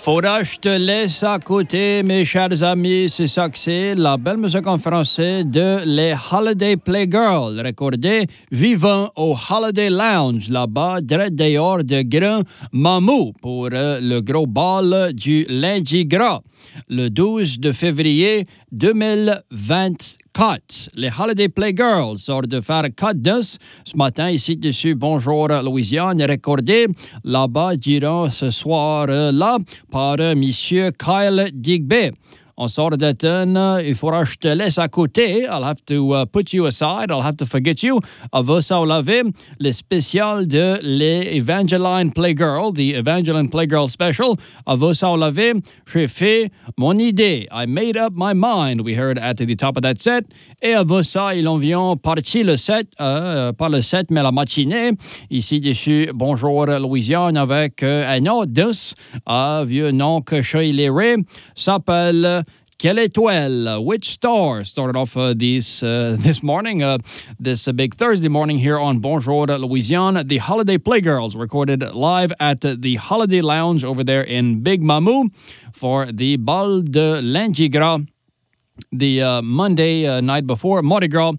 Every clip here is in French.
Faudra je te laisse à côté, mes chers amis, c'est ça que c'est, la belle musique en français de les Holiday Playgirls. Recordez, vivant au Holiday Lounge, là-bas, direct dehors de Grand Mamou, pour le gros bal du lundi gras, le 12 de février 2024. Les Holiday Playgirls sortent de faire cut d'os ce matin ici dessus. Bonjour Louisiane, recordé là-bas durant ce soir-là par Monsieur Kyle Digby. On sort de tonne, il faudra que je te laisse à côté. I'll have to put you aside. I'll have to forget you. Va ça laver le spécial de les Evangeline Playgirl, the Evangeline Playgirl Special. Va ça laver. J'ai fait mon idée. I made up my mind. We heard at the top of that set. Et va ça, ils ont vient parti le set, pas le set, mais la matinée. Ici dessus, bonjour Louisiane avec un autre douce, vieux nom que je l'irai, s'appelle Quelle étoile? Which star? Started off this morning, this big Thursday morning here on Bonjour Louisiane. The Holiday Playgirls recorded live at the Holiday Lounge over there in Big Mamou for the Bal de Lundi Gras, the Monday night before Mardi Gras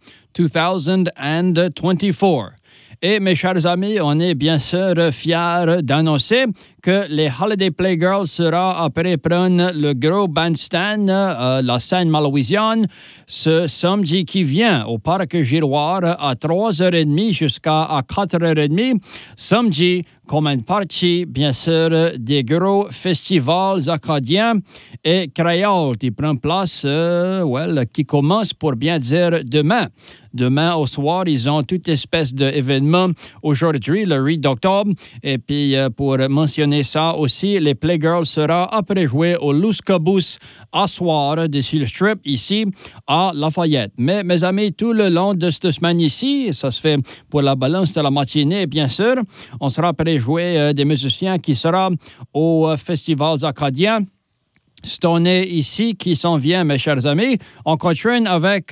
2024. Et mes chers amis, on est bien sûr fiers d'annoncer que les Holiday Playgirls sera après prendre le gros bandstand, la scène malouisienne, ce samedi qui vient au Parc Giroir à 3h30 jusqu'à 4h30. Samedi, comme une partie, bien sûr, des gros festivals acadiens et créoles qui prennent place, qui commencent pour bien dire demain. Demain au soir, ils ont toute espèce d'événements aujourd'hui, le 8 octobre. Et puis, pour mentionner ça aussi, les Playgirls sera après jouer au Los Cabos à soir, dessus le strip, ici, à Lafayette. Mais, mes amis, tout le long de cette semaine ici, ça se fait pour la balance de la matinée, bien sûr, on sera après jouer des musiciens qui seront aux festivals acadiens. C'est on est ici qui s'en vient, mes chers amis. On continue avec